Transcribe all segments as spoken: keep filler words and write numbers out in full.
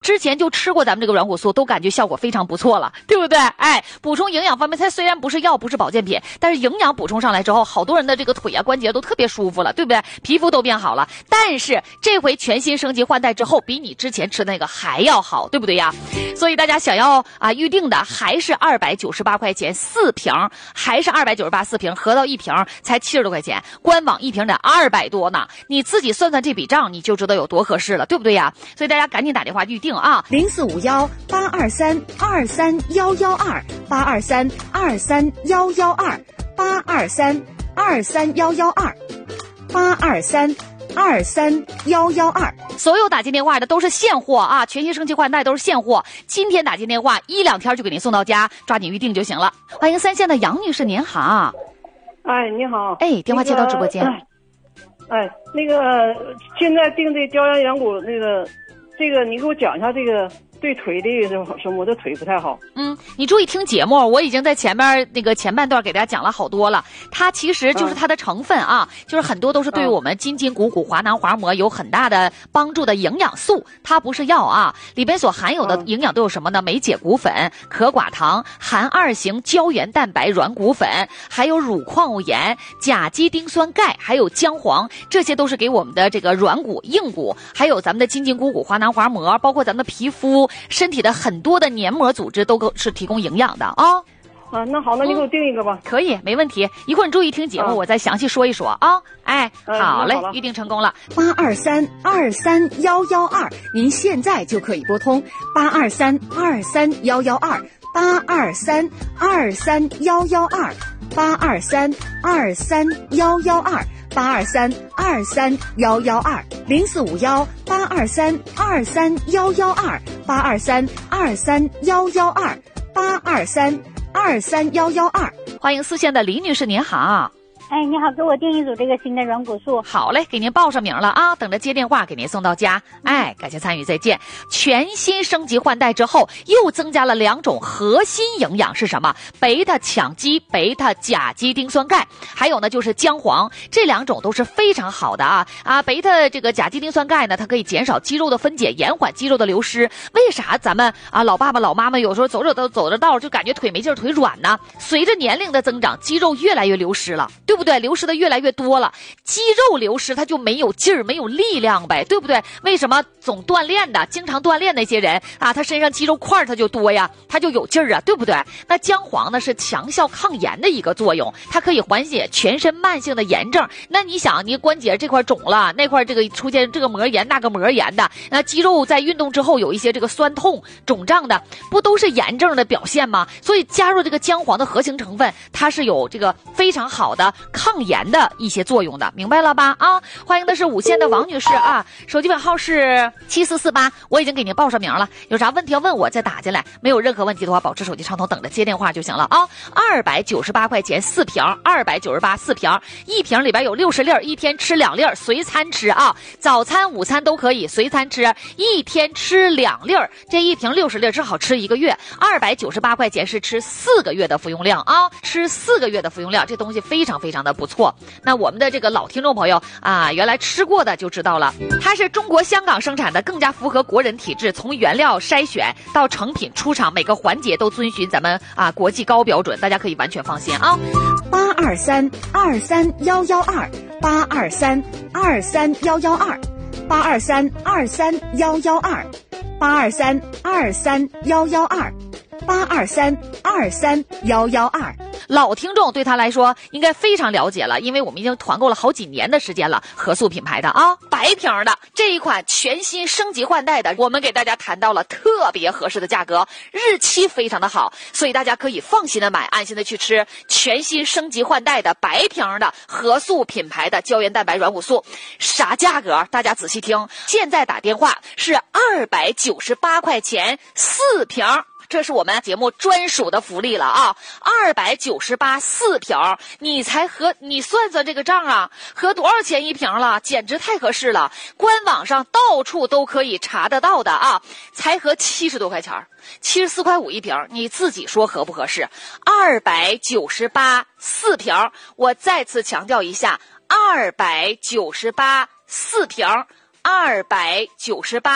之前就吃过咱们这个软骨素，都感觉效果非常不错了，对不对？哎，补充营养方面，它虽然不是药，不是保健品，但是营养补充上来之后，好多人的这个腿啊关节都特别舒服了，对不对？皮肤都变好了。但是这回全新升级换代之后，比你之前吃的那个还要好，对不对呀？所以大家想要啊预定的还是二百九十八块钱四瓶，还是二百九十八四瓶，合到一瓶才七十多块钱，官网一瓶得二百多呢。你自己算算这笔账，你就知道有多合适了，对不对呀？所以大家赶紧打电话预定啊， 零四五幺八二三二三幺幺二八二三二三幺幺二八二三二三幺幺二八二三二三幺幺二。 所有打进电话的都是现货啊，全新升级换代都是现货。今天打进电话，一两天就给您送到家，抓紧预定就行了。欢迎三线的杨女士，您好。 哎，你好。 哎，电话接到直播间。 那个、哎，那个现在订这胶原软骨那个。这个你给我讲一下这个对腿的什么，我的腿不太好。 嗯，你注意听节目，我已经在前面那个前半段给大家讲了好多了。它其实就是它的成分啊，嗯、就是很多都是对于我们筋筋骨骨、滑囊滑膜有很大的帮助的营养素，它不是药啊。里边所含有的营养都有什么呢？美解骨粉、可寡糖、含二型胶原蛋白软骨粉，还有乳矿物盐、甲基丁酸钙，还有姜黄，这些都是给我们的这个软骨、硬骨，还有咱们的筋筋骨骨、滑囊滑膜，包括咱们的皮肤。身体的很多的黏膜组织都是提供营养的啊。 啊，那好，那你给我定一个吧。 嗯、可以，没问题。一会儿你注意听节目，啊、我再详细说一说啊。哎， 嗯、 好嘞， 好预定成功了。 八二三二三幺幺二，您现在就可以拨通八二三二三幺幺二八二三二三幺幺二八二三二三幺幺二。八二三二三幺幺二零四五幺八二三二三幺幺二八二三二三幺幺二八二三二三幺幺二。 欢迎四线的李女士，您好。 哎，你好，给我订一组这个新的软骨素。 好嘞，给您报上名了啊，等着接电话给您送到家。哎，感谢参与，再见。全新升级换代之后，又增加了两种核心营养是什么？贝塔羟基、贝塔甲基丁酸钙，还有呢就是姜黄，这两种都是非常好的啊啊！贝塔这个甲基丁酸钙呢，它可以减少肌肉的分解，延缓肌肉的流失。为啥咱们啊老爸爸老妈妈有时候走着走走着道就感觉腿没劲儿、腿软呢？随着年龄的增长，肌肉越来越流失了，对不对？不对？流失的越来越多了，肌肉流失它就没有劲儿，没有力量呗，对不对？为什么总锻炼的、经常锻炼那些人啊，他身上肌肉块它就多呀，他就有劲儿啊，对不对？那姜黄呢是强效抗炎的一个作用，它可以缓解全身慢性的炎症。那你想，你关节这块肿了，那块这个出现这个膜炎、那个膜炎的，那肌肉在运动之后有一些这个酸痛、肿胀的，不都是炎症的表现吗？所以加入这个姜黄的核心成分，它是有这个非常好的抗炎的一些作用的，明白了吧？啊，欢迎的是五线的王女士啊，手机尾号是七四四八，我已经给您报上名了，有啥问题要问我再打进来，没有任何问题的话，保持手机畅通，等着接电话就行了啊。二百九十八块钱四瓶，二百九十八四瓶，一瓶里边有六十粒，一天吃两粒，随餐吃啊，早餐、午餐都可以随餐吃，一天吃两粒，这一瓶六十粒正好吃一个月，二百九十八块钱是吃四个月的服用量啊，吃四个月的服用量，这东西非常非常的不错。那我们的这个老听众朋友啊，原来吃过的就知道了，它是中国香港生产的，更加符合国人体质，从原料筛选到成品出厂，每个环节都遵循咱们啊国际高标准，大家可以完全放心啊。 八二三二三幺幺二八二三二三幺幺二八二三二三幺幺二八二三二三幺幺二八二三二三幺幺二。 老听众对他来说应该非常了解了，因为我们已经团购了好几年的时间了，合素品牌的啊，白瓶的这一款全新升级换代的，我们给大家谈到了特别合适的价格，日期非常的好，所以大家可以放心的买，安心的去吃全新升级换代的白瓶的合素品牌的胶原蛋白软骨素。啥价格？大家仔细听，现在打电话是二百九十八块钱四瓶，这是我们节目专属的福利了啊！二百九十八四瓶，你才合，你算算这个账啊，合多少钱一瓶了？简直太合适了！官网上到处都可以查得到的啊，才合七十多块钱，七十四块五一瓶，你自己说合不合适？二百九十八四瓶，我再次强调一下，二百九十八四瓶，二百九十八。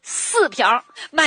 四瓶，买